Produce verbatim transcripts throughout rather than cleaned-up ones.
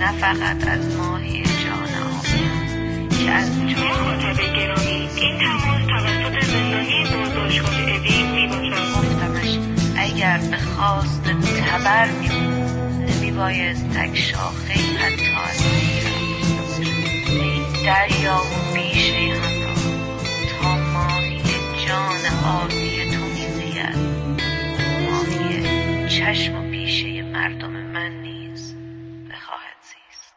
نه فقط از ماهی جان آبیان که از جان خاطب گرامی این تماس توسط زندانی بازداشتگاه اوین میباشد. گفتمش اگر به خواست تبر میبود میبایست تک شاخه حتی از این دریا و بیشه همراه تا ماهی جان آبی تو میزید، ماهی چشم و بیشه مردم من نیز بخواهد زیست.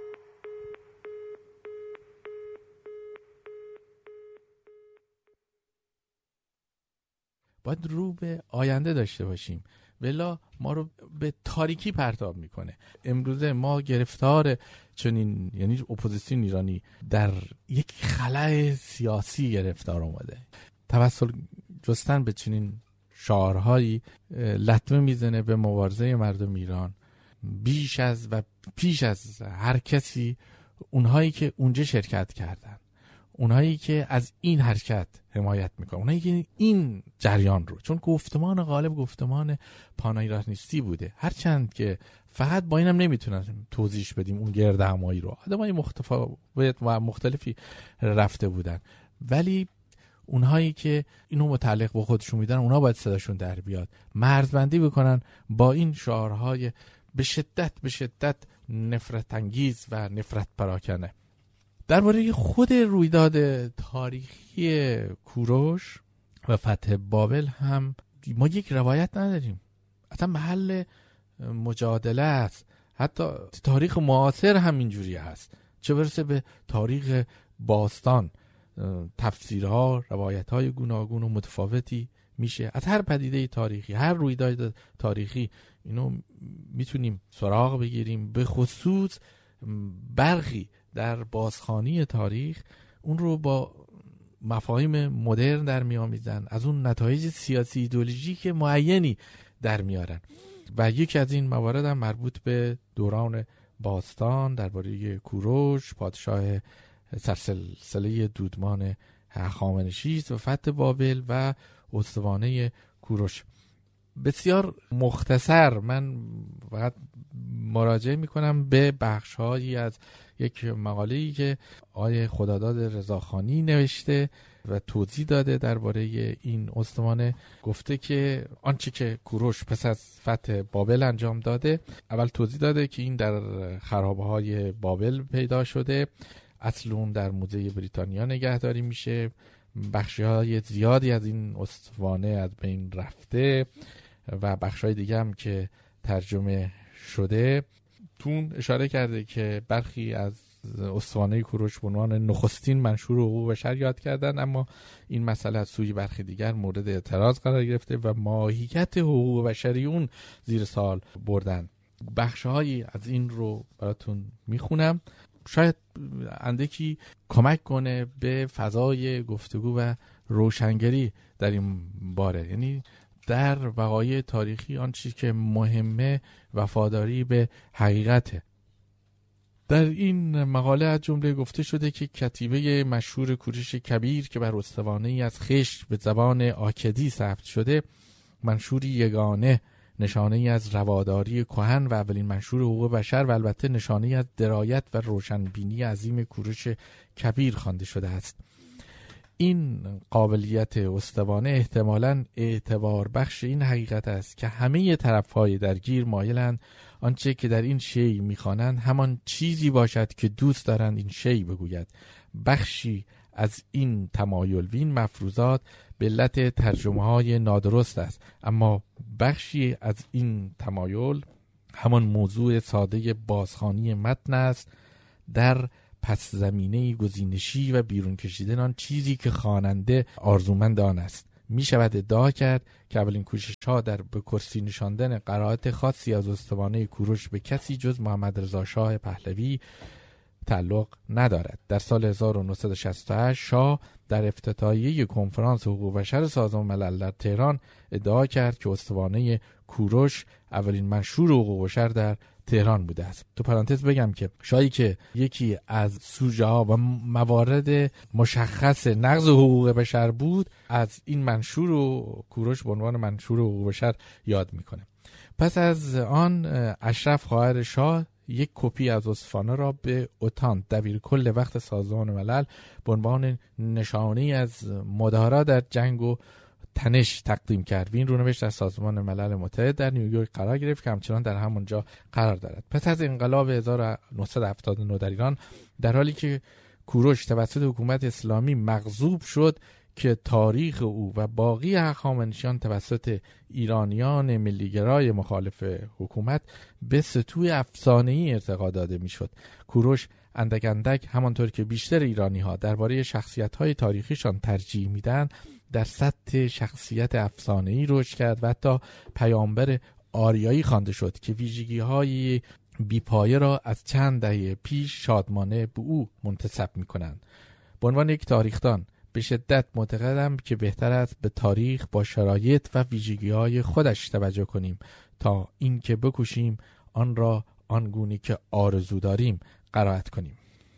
باید رو به آینده داشته باشیم، ولی ما رو به تاریکی پرتاب میکنه. امروزه ما گرفتار چنین، یعنی اپوزیسیون ایرانی در یک خلأ سیاسی گرفتار اومده. توسل جستن به چنین شعارهایی لطمه میزنه به مبارزه مردم ایران بیش از و پیش از هر کسی. اونهایی که اونجا شرکت کردن، اونهایی که از این حرکت حمایت میکنن، اونهایی که این جریان رو، چون گفتمان غالب گفتمان پانایرانیستی بوده، هرچند که فقط با اینم نمیتونن توضیحش بدیم اون گرد همایی رو، آدمای مختلفی و مختلفی رفته بودن، ولی اونهایی که اینو متعلق به خودشون میدن اونها باید صداشون در بیاد، مرزبندی بکنن با این شعارهای به شدت به شدت نفرت انگیز و نفرت پراکنه. درباره خود رویداد تاریخی کوروش و فتح بابل هم ما یک روایت نداریم، اصلا محل مجادله است. حتی تاریخ معاصر هم اینجوری هست، چه برسه به تاریخ باستان. تفسیرها، روایت‌های گوناگون و متفاوتی میشه از هر پدیده تاریخی، هر رویداد تاریخی اینو میتونیم سراغ بگیریم. به خصوص برخی در بازخوانی تاریخ اون رو با مفاهیم مدرن در میامیزن، از اون نتایج سیاسی ایدئولوژیک معینی در میارن و یکی از این موارد هم مربوط به دوران باستان درباره کوروش، پادشاه سرسلسله دودمان هخامنشی و فتح بابل و استوانه کوروش. بسیار مختصر من فقط مراجعه میکنم به بخش‌هایی از یک مقاله‌ای که آقای خداداد رضاخانی نوشته و توضیح داده درباره این استوانه. گفته که آنچه که کوروش پس از فتح بابل انجام داده، اول توضیح داده که این در خرابه‌های بابل پیدا شده، اصل اون در موزه بریتانیا نگهداری میشه، بخش‌های زیادی از این استوانه از بین رفته و بخش‌های دیگه هم که ترجمه شده. تون اشاره کرده که برخی از استوانه کوروش به عنوان نخستین منشور حقوق بشر یاد کردن، اما این مسئله از سوی برخی دیگر مورد اعتراض قرار گرفته و ماهیت حقوق بشری اون زیر سوال بردن. بخش‌هایی از این رو براتون میخونم، شاید اندکی کمک کنه به فضای گفتگو و روشنگری در این باره. یعنی در وقایع تاریخی آن چیزی که مهمه وفاداری به حقیقته. در این مقاله از جمله گفته شده که کتیبه مشهور کوروش کبیر که بر استوانه‌ای از خشت به زبان آکدی ثبت شده، منشوری یگانه، نشانه‌ای از رواداری کهن و اولین منشور حقوق بشر و البته نشانه‌ای از درایت و روشنبینی عظیم کوروش کبیر خوانده شده است. این قابلیت استوانه احتمالاً اعتبار بخش این حقیقت است که همه طرف‌های درگیر مایلند آنچه که در این شی می‌خوانند همان چیزی باشد که دوست دارند این شی بگوید. بخشی از این تمایل و این مفروضات به علت ترجمه‌های نادرست است، اما بخشی از این تمایل همان موضوع ساده بازخوانی متن است، در پس زمینه گزینشی و بیرون کشیدن آن چیزی که خواننده آرزومند آن است. می شود ادعا کرد که اولین کوشش‌ها در به کرسی نشاندن قرائت خاصی از استوانه کوروش به کسی جز محمد رضا شاه پهلوی تعلق ندارد. در سال هزار و نهصد و شصت و هشت شاه در افتتاحیه کنفرانس حقوق بشر سازمان ملل در تهران ادعا کرد که استوانه کوروش اولین منشور حقوق بشر در تهران بوده است. تو پرانتز بگم که شاهی که یکی از سوژه ها و موارد مشخص نقض حقوق بشر بود، از این منشور و کوروش به عنوان منشور حقوق بشر یاد میکنه. پس از آن اشرف خواهر شاه یک کپی از استوانه را به اوتان دبیرکل وقت سازمان ملل به عنوان نشانه‌ای از مدارا در جنگ و تنش تقدیم کرد. این رونوشت در سازمان ملل متحد در نیویورک قرار گرفت که همچنان در همونجا قرار دارد. پس از انقلاب هزار و نهصد و هفتاد و نه در ایران، در حالی که کوروش توسط حکومت اسلامی مغضوب شد که تاریخ او و باقی هخامنشیان توسط ایرانیان ملیگرای مخالف حکومت به سطوح افسانه‌ای ارتقا داده میشد، کوروش اندک اندک همانطور که بیشتر ایرانی‌ها درباره شخصیت‌های تاریخیشان ترجیح میدن، در سطح شخصیت افسانه‌ای رشد کرد و حتی پیامبر آریایی خوانده شد که ویژگی‌های بیپایه را از چند دهه پیش شادمانه به او منتسب می‌کنند. به عنوان یک تاریخدان به شدت معتقدم که بهتر است به تاریخ با شرایط و ویژگی‌های خودش توجه کنیم تا اینکه بکوشیم آن را آنگونی که آرزو داریم قرائت کنیم.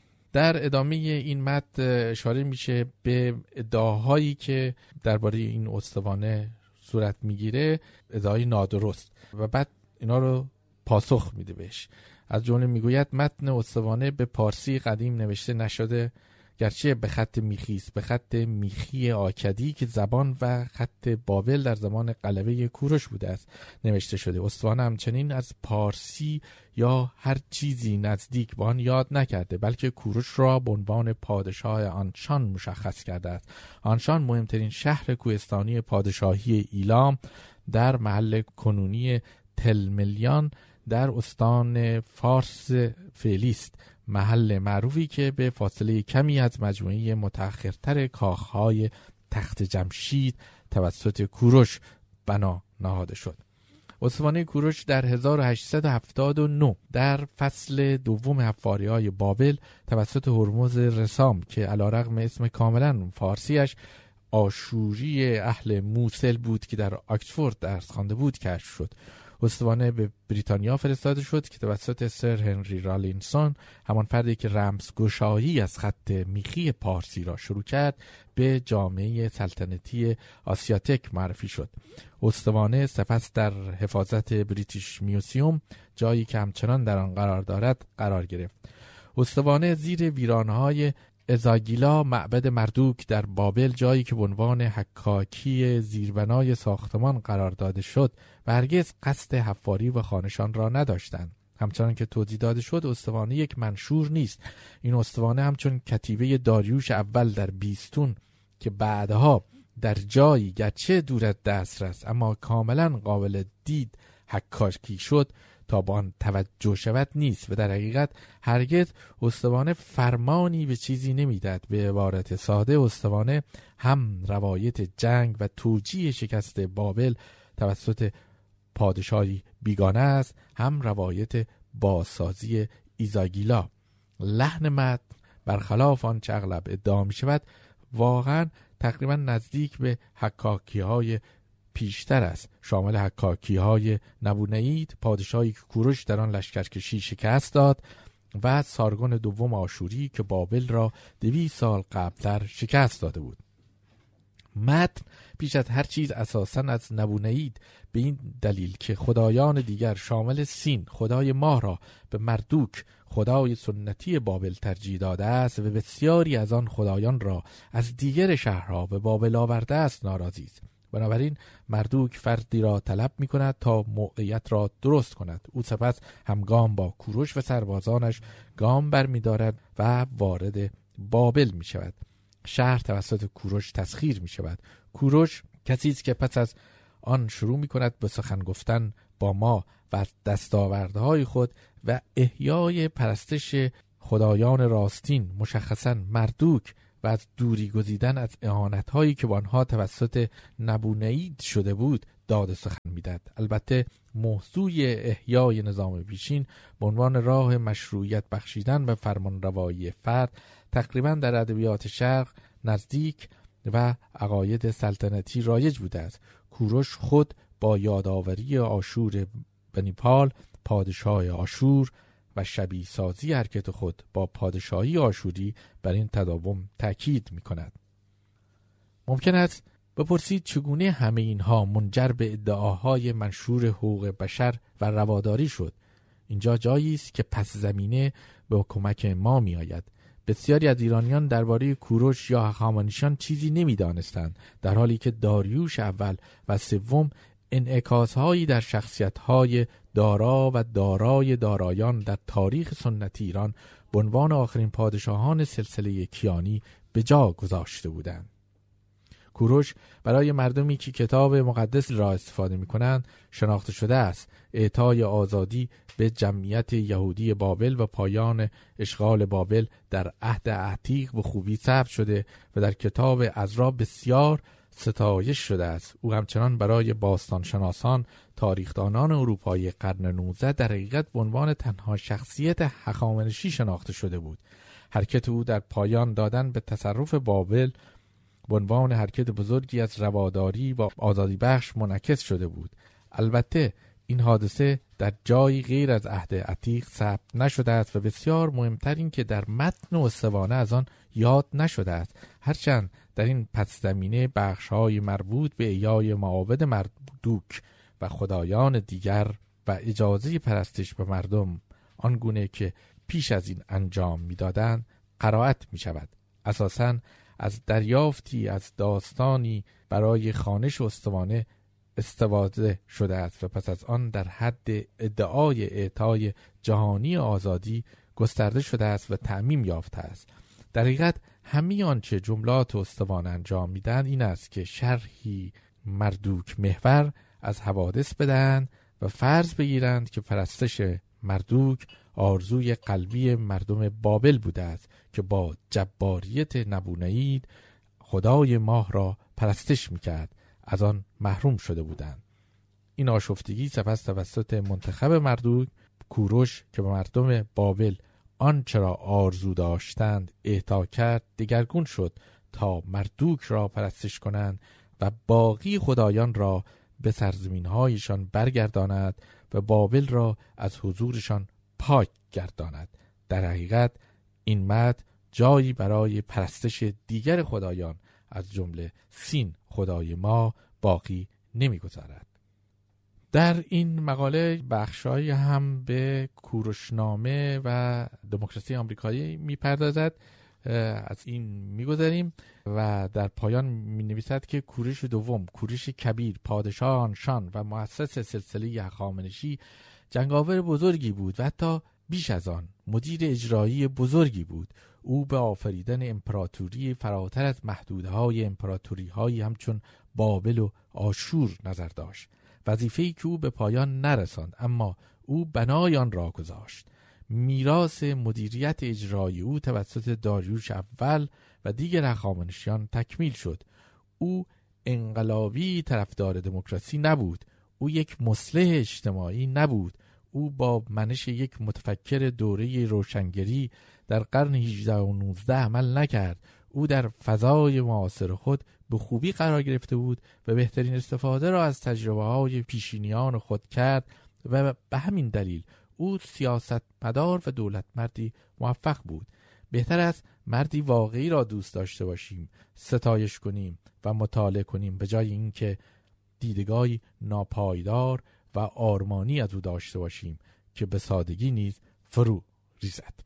در ادامه این متن اشاره میشه به ادعاهایی که درباره این استوانه صورت میگیره، ادعای نادرست، و بعد اینا رو پاسخ میده بهش. از جمله میگوید متن استوانه به پارسی قدیم نوشته نشده، گرچه به خط میخی است، به خط میخی آکدی که زبان و خط بابل در زمان غلبه کوروش بوده است نوشته شده. استوانه همچنین از پارسی یا هر چیزی نزدیک به آن یاد نکرده، بلکه کوروش را به عنوان پادشاه آنشان مشخص کرده است. آنشان مهمترین شهر کوهستانی پادشاهی ایلام در محل کنونی تلملیان در استان فارس فعلی است، محل معروفی که به فاصله کمی از مجموعه متأخرتر کاخهای تخت جمشید توسط کوروش بنا نهاده شد. استوانه کوروش در هزار و هشتصد و هفتاد و نه در فصل دوم حفاری‌های بابل توسط هرمز رسام که علیرغم اسم کاملا فارسیش آشوری اهل موصل بود که در آکسفورد درس خوانده بود کشف شد. استوانه به بریتانیا فرستاده شد که توسط سر هنری رالینسون، همان فردی که رمزگشایی از خط میخی پارسی را شروع کرد، به جامعه سلطنتی آسیاتک معرفی شد. استوانه سپس در حفاظت بریتیش میوزیوم، جایی که همچنان در آن قرار دارد، قرار گرفت. استوانه زیر ویرانهای ازاگیلا، معبد مردوک در بابل، جایی که به عنوان حکاکی زیربنای ساختمان قرار داده شد و هرگز قصد حفاری و خانشان را نداشتند. همچنان که توضیح داده شد، استوانه یک منشور نیست. این استوانه همچون کتیبه داریوش اول در بیستون که بعدها در جایی گرچه دور از دسترس اما کاملا قابل دید حکاکی شد تا به آن توجه شود نیست و در حقیقت هرگز استوانه فرمانی به چیزی نمیدهد. به عبارت ساده، استوانه هم روایت جنگ و توجیه شکست بابل توسط پادشاهی بیگانه است، هم روایت بازسازی ایزاگیلا. لحن متن برخلاف آن چه اغلب ادعا می شود واقعا تقریبا نزدیک به حکاکی های پیشتر است، شامل حکاکی های نبونید، پادشاهی که کوروش در آن لشکرکشی شکست داد، و سارگون دوم آشوری که بابل را دویست سال قبلتر شکست داده بود. متن پیش از هر چیز اساساً از نبونید به این دلیل که خدایان دیگر شامل سین، خدای ماه، را به مردوک، خدای سنتی بابل، ترجیح داده است و بسیاری از آن خدایان را از دیگر شهرها به بابل آورده است ناراضی است. بنابراین مردوک فردی را طلب می کند تا موقعیت را درست کند. او سپس همگام با کوروش و سربازانش گام بر می دارد و وارد بابل می شود. شهر توسط کوروش تسخیر می شود. کوروش کسی است که پس از آن شروع می کند به سخن گفتن با ما و از دستاوردهای خود و احیای پرستش خدایان راستین، مشخصاً مردوک، و از دوری گزیدن از اهانت‌هایی که با آنها توسط نبونید شده بود داد سخن می‌دهد. البته موضوع احیای نظام پیشین به عنوان راه مشروعیت بخشیدن به فرمانروایی فرد تقریباً در ادبیات شرق نزدیک و عقاید سلطنتی رایج بوده است. کوروش خود با یادآوری آشور بنیپال، پادشاه آشور، و شبیه سازی حرکت خود با پادشاهی آشوری بر این تداوم تأکید می کند. ممکن است بپرسید چگونه همه اینها منجر به ادعاهای منشور حقوق بشر و رواداری شد؟ اینجا جایی است که پس زمینه به کمک ما می آید. بسیاری از ایرانیان درباره کوروش یا هخامنشیان چیزی نمی‌دانستند، در حالی که داریوش اول و سوم انعکاس‌هایی در شخصیت‌های دارا و دارای دارایان در تاریخ سنتی ایران به عنوان آخرین پادشاهان سلسله کیانی به جا گذاشته بودند. کوروش برای مردمی که کتاب مقدس را استفاده می‌کنند شناخته شده است. اعطای آزادی به جمعیت یهودی بابل و پایان اشغال بابل در عهد عتیق به خوبی ثبت شده و در کتاب عزرا بسیار ستایش شده است. او همچنان برای باستانشناسان، تاریخدانان اروپایی قرن نوزدهم در حقیقت به عنوان تنها شخصیت هخامنشی شناخته شده بود. حرکت او در پایان دادن به تصرف بابل به عنوان حرکت بزرگی از رواداری و آزادی بخش منعکس شده بود. البته این حادثه در جایی غیر از عهد عتیق ثبت نشده است و بسیار مهمتر این که در متن اسطوانه از آن یاد نشده است، هرچند در این پس زمینه بخش‌های مربوط به احیای معابد مردوک و خدایان دیگر و اجازه پرستش به مردم آنگونه که پیش از این انجام می‌دادند قرائت می‌شود. اساساً از دریافتی از داستانی برای خوانش اسطوانه استفاده شده است و پس از آن در حد ادعای اعطای جهانی آزادی گسترده شده است و تعمیم یافته است. در حقیقت همه آنچه جملات اسطوانه انجام میدن این است که شرحی مردوک محور از حوادث بدن و فرض بگیرند که پرستش مردوک آرزوی قلبی مردم بابل بوده است که با جباریت نبونید خدای ماه را پرستش میکرد، از آن محروم شده بودند. این آشفتگی سپس توسط منتخب مردوک کوروش که به مردم بابل آنچه را آرزو داشتند اعطا کرد دگرگون شد تا مردوک را پرستش کنند و باقی خدایان را به سرزمین‌هایشان برگرداند و بابل را از حضورشان پاک گرداند. در حقیقت این متن جایی برای پرستش دیگر خدایان از جمله سین خدای ما باقی نمی‌گذارد. در این مقاله بخشایی هم به کوروشنامه و دموکراسی آمریکایی میپردازد. از این میگذاریم و در پایان مینویسد که کوروش دوم، کوروش کبیر، پادشاه آنشان و مؤسس سلسله هخامنشی جنگاور بزرگی بود و حتی بیش از آن مدیر اجرایی بزرگی بود. او به آفریدن امپراتوری فراتر از محدودهای امپراتوری‌هایی همچون بابل و آشور نظر داشت، وظیفه‌ای که او به پایان نرساند اما او بنای آن را گذاشت. میراث مدیریت اجرایی او توسط داریوش اول و دیگر هخامنشیان تکمیل شد. او انقلابی طرفدار دموکراسی نبود، او یک مصلح اجتماعی نبود، او با منش یک متفکر دوره روشنگری در قرن هجدهم و نوزدهم عمل نکرد. او در فضای معاصر خود به خوبی قرار گرفته بود و بهترین استفاده را از تجربه‌های پیشینیان خود کرد و به همین دلیل او سیاستمدار و دولتمردی موفق بود. بهتر است مردی واقعی را دوست داشته باشیم، ستایش کنیم و مطالعه کنیم به جای اینکه دیدگاهی ناپایدار و آرمانی از او داشته باشیم که به سادگی نیز فرو ریزد.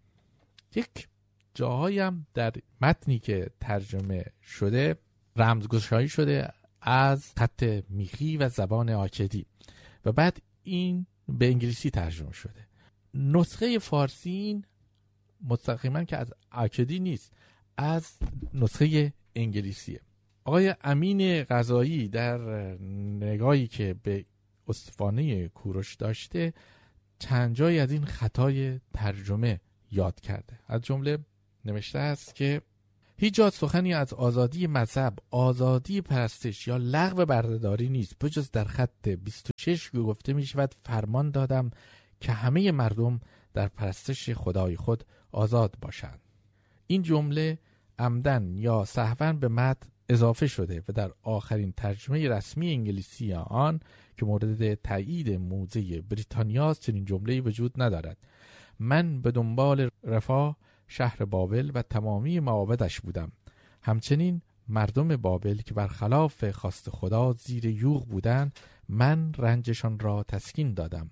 یک جاهایی هم در متنی که ترجمه شده رمزگشایی شده از خط میخی و زبان آکدی و بعد این به انگلیسی ترجمه شده. نسخه فارسی این مستقیما که از آکدی نیست، از نسخه انگلیسیه. آقای امین قضایی در نگاهی که به اسطوانه کوروش داشته چند جایی از این خطای ترجمه یاد کرده. از جمله نوشته است که هیچ جا سخنی از آزادی مذهب، آزادی پرستش یا لغو بردهداری نیست، بجز در خط بیست و شش که گفته می شود فرمان دادم که همه مردم در پرستش خدای خود آزاد باشند. این جمله عمدن یا سهوا به متن اضافه شده و در آخرین ترجمه رسمی انگلیسی آن که مورد تایید موزه بریتانیاست چنین جمله‌ای وجود ندارد. من به دنبال رفاه شهر بابل و تمامی معابدش بودم. همچنین مردم بابل که برخلاف خواست خدا زیر یوغ بودند، من رنجشان را تسکین دادم.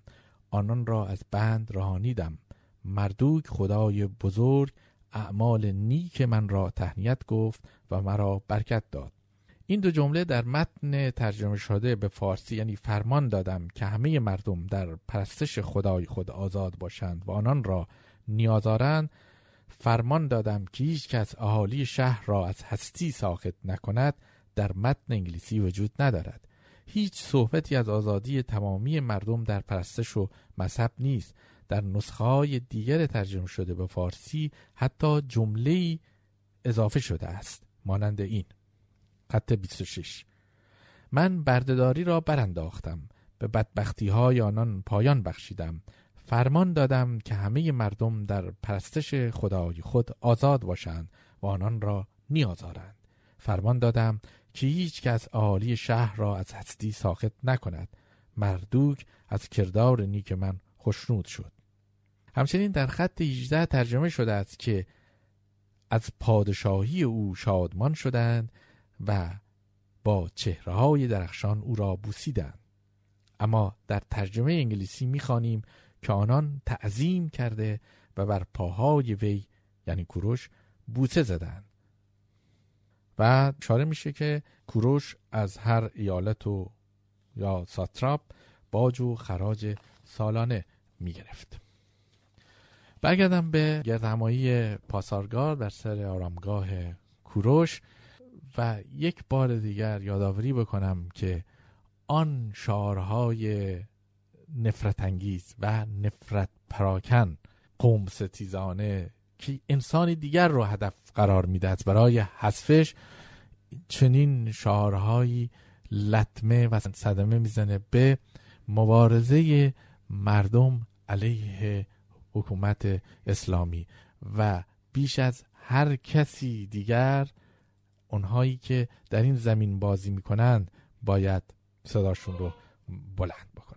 آنان را از بند رهانیدم. مردوک خدای بزرگ اعمال نیک من را تهنیت گفت و مرا برکت داد. این دو جمله در متن ترجمه شده به فارسی یعنی فرمان دادم که همه مردم در پرستش خدای خود آزاد باشند و آنان را نیازارند، فرمان دادم که هیچ کس اهالی شهر را از هستی ساخط نکند، در متن انگلیسی وجود ندارد. هیچ صحبتی از آزادی تمامی مردم در پرستش و مذهب نیست. در نسخه‌های دیگر ترجمه شده به فارسی حتی جمله‌ای اضافه شده است مانند این: خط بیست و شش: من بردهداری را برانداختم، به بدبختی‌های آنان پایان بخشیدم. فرمان دادم که همه مردم در پرستش خدای خود آزاد باشند و آنان را نیازارند. فرمان دادم که هیچ کس اهالی شهر را از هستی ساخط نکند. مردوک از کردار نیک من خوشنود شد. همچنین در خط هجده ترجمه شده است که از پادشاهی او شادمان شدند و با چهره‌های درخشان او را بوسیدند. اما در ترجمه انگلیسی می‌خوانیم که آنان تعظیم کرده و بر پاهای وی یعنی کوروش بوسه زدند. و اشاره میشه که کوروش از هر ایالت و یا ساتراپ باج و خراج سالانه میگرفت. برگردم به گردهمایی پاسارگاد بر سر آرامگاه کوروش و یک بار دیگر یادآوری بکنم که آن شعارهای نفرت انگیز و نفرت پراکن، قوم ستیزانه که انسان دیگر رو هدف قرار میدهد برای حذفش، چنین شعارهایی لطمه و صدمه میزنه به مبارزه مردم علیه حکومت اسلامی و بیش از هر کسی دیگر اونهایی که در این زمین بازی میکنند باید صداشون رو بلند بکنن.